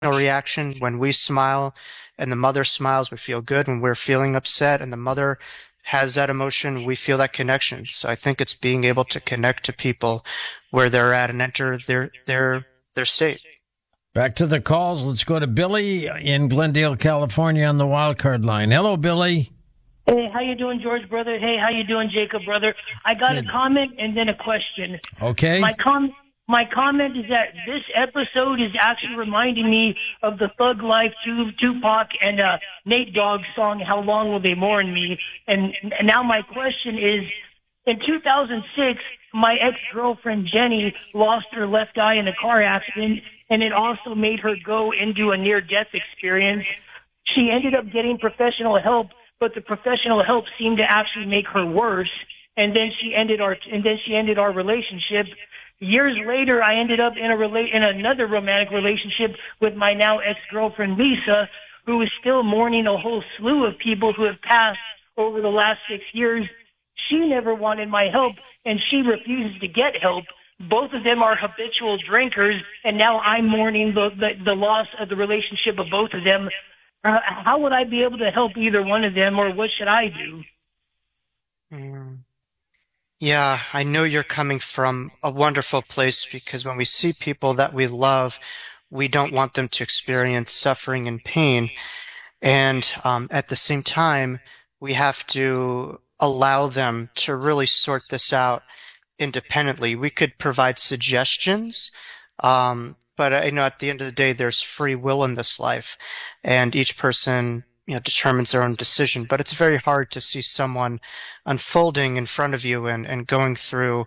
reaction. When we smile and the mother smiles, we feel good. When we're feeling upset and the mother has that emotion, we feel that connection. So I think it's being able to connect to people where they're at and enter their state. Back to the calls. Let's go to Billy in Glendale, California on the wild card line. Hello, Billy. Hey, how you doing, George, brother? Hey, how you doing, Jacob, brother? I got a comment and then a question. Okay. My comment is that this episode is actually reminding me of the Thug Life Tupac and Nate Dogg's song, How Long Will They Mourn Me? And now my question is, in 2006, my ex-girlfriend Jenny lost her left eye in a car accident, and it also made her go into a near-death experience. She ended up getting professional help, but the professional help seemed to actually make her worse. And then she ended our relationship. Years later, I ended up in another romantic relationship with my now ex-girlfriend Lisa, who is still mourning a whole slew of people who have passed over the last 6 years. She never wanted my help, and she refuses to get help. Both of them are habitual drinkers, and now I'm mourning the loss of the relationship of both of them. How would I be able to help either one of them, or what should I do? Yeah, I know you're coming from a wonderful place, because when we see people that we love, we don't want them to experience suffering and pain. And at the same time, we have to allow them to really sort this out independently. We could provide suggestions, but at the end of the day, there's free will in this life, and each person, determines their own decision. But it's very hard to see someone unfolding in front of you and going through,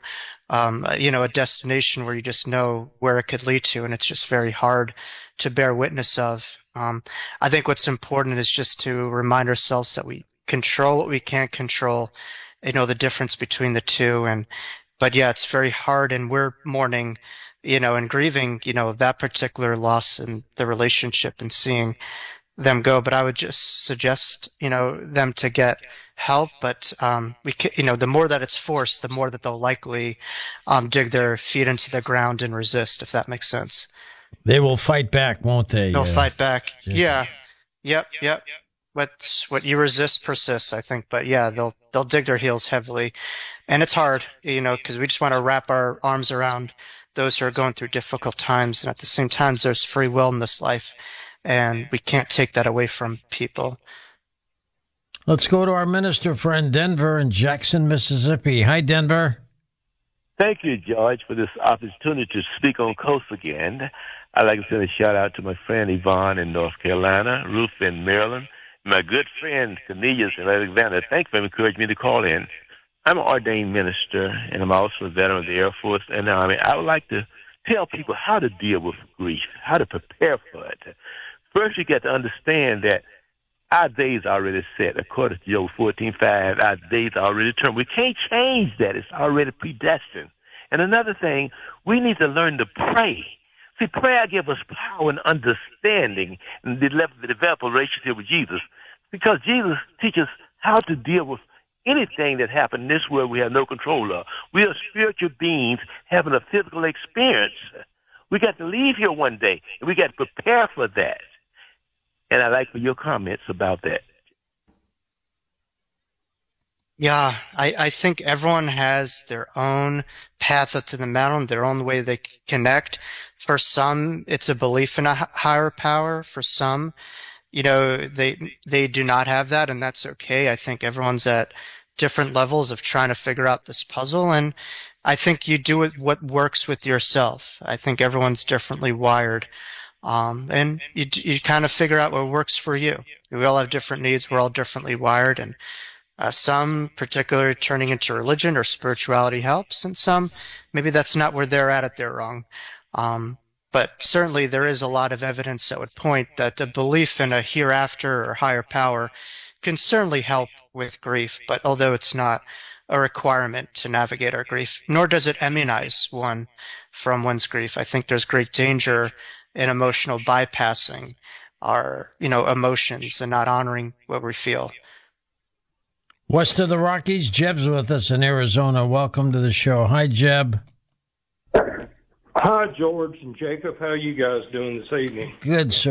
a destination where you just know where it could lead to, and it's just very hard to bear witness of. I think what's important is just to remind ourselves that we control what we can't control, the difference between the two. But yeah, it's very hard, and we're mourning, and grieving, that particular loss in the relationship and seeing them go. But I would just suggest, them to get help. But, the more that it's forced, the more that they'll likely, dig their feet into the ground and resist, if that makes sense. They will fight back, won't they? They'll fight back. Yeah. Yep. What you resist persists, I think. But yeah, they'll dig their heels heavily. And it's hard, because we just want to wrap our arms around those who are going through difficult times. And at the same time, there's free will in this life, and we can't take that away from people. Let's go to our minister friend, Denver in Jackson, Mississippi. Hi, Denver. Thank you, George, for this opportunity to speak on Coast again. I'd like to send a shout-out to my friend Yvonne in North Carolina, Ruth in Maryland, my good friend Cornelius in Alexander. Thanks for encouraging me to call in. I'm an ordained minister, and I'm also a veteran of the Air Force and the Army. I would like to tell people how to deal with grief, how to prepare for it. First, you got to understand that our days are already set. According to Job 14:5, our days are already determined. We can't change that. It's already predestined. And another thing, we need to learn to pray. See, prayer gives us power and understanding and develop a relationship with Jesus, because Jesus teaches how to deal with anything that happens in this world we have no control of. We are spiritual beings having a physical experience. We got to leave here one day, and we got to prepare for that. And I'd like for your comments about that. Yeah, I think everyone has their own path up to the mountain, their own way they connect. For some, it's a belief in a higher power. For some, they do not have that, and that's okay. I think everyone's at different levels of trying to figure out this puzzle, and I think you do it what works with yourself. I think everyone's differently wired. And you kind of figure out what works for you. We all have different needs. We're all differently wired, and some, particularly turning into religion or spirituality, helps, and some, maybe that's not where they're at. They're wrong. But certainly there is a lot of evidence that would point that the belief in a hereafter or higher power can certainly help with grief, but although it's not a requirement to navigate our grief, nor does it immunize one from one's grief. I think there's great danger in emotional bypassing our, emotions and not honoring what we feel. West of the Rockies, Jeb's with us in Arizona. Welcome to the show. Hi, Jeb. Hi, George and Jacob. How are you guys doing this evening? Good, sir.